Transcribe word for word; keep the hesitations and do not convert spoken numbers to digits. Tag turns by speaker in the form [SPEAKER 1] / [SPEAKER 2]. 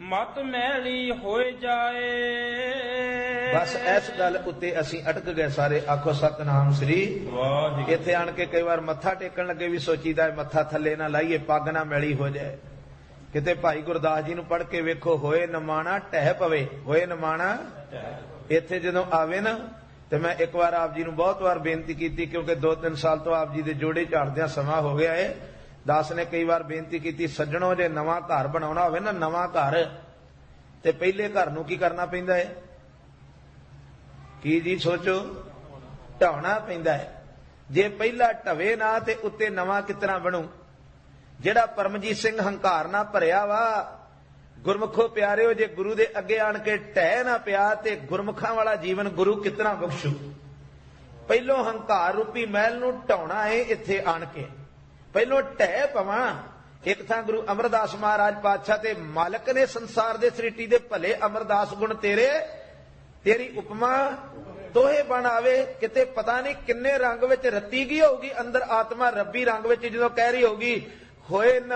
[SPEAKER 1] ਮਤ ਮੈਲੀ ਹੋਏ ਜਾਏ।
[SPEAKER 2] बस इस गल उत्ते असीं अटक गए सारे। आखो सतनाम श्री वाहिगुरू। इत्थे आण के कई बार मत्था टेकण लगे भी सोचीदा है मत्था थल्ले ना लाइए, पग ना मैली हो जाए। किते भाई गुरदास जी नूं पढ़ के वेखो, होए नमाणा टह पवे, होए नमाणा। इत्थे जदों आवे ना ते मैं एक बार आप जी नूं बहुत बार बेनती कीती, क्योंकि दो तीन साल तो आप जी दे जोड़े झाड़दियां समा हो गया है। दास ने कई बार बेनती कीती, सज्जणों जे नवां घर बनाउणा होवे ना, नवां घर ते पहले घर नूं की करना पैंदा है? की जी सोचो, ढाउणा पैंदा है। जे पहला ढवे ना ते उत्ते नवां कितना बनू? जिहड़ा परमजीत सिंह हंकार ना भरिया वा, गुरमुखो प्यारिओ, जे गुरु दे अगे आण के ढह ना पिया ते गुरमुखां वाला जीवन गुरु कितना बख्शू। पहलों हंकार रूपी महल नूं ढाउणा है इत्थे आण के, पहलों ढह पवां। एक थां गुरु अमरदास महाराज पातशाह ते मालक ने संसार दे सृष्टि दे भले अमरदास गुण तेरे, तेरी उपमा तोहे बन आवे। किते पता नहीं किन्ने रंग विच रत्ती गई होगी अंदर आत्मा, रब्बी रंग विच जदों कह रही होगी होए न